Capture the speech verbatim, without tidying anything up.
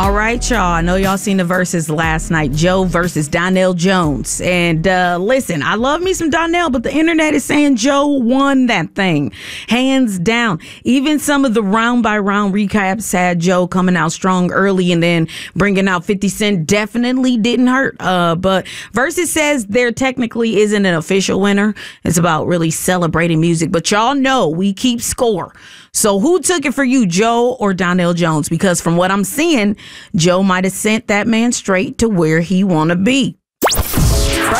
All right, y'all. I know y'all seen the verses last night. Joe versus Donnell Jones. And uh, listen, I love me some Donnell, but the internet is saying Joe won that thing. Hands down. Even some of the round by round recaps had Joe coming out strong early and then bringing out fifty Cent. Definitely didn't hurt. Uh, but verses says there technically isn't an official winner. It's about really celebrating music. But y'all know we keep score. So who took it for you, Joe or Donnell Jones? Because from what I'm seeing, Joe might have sent that man straight to where he want to be.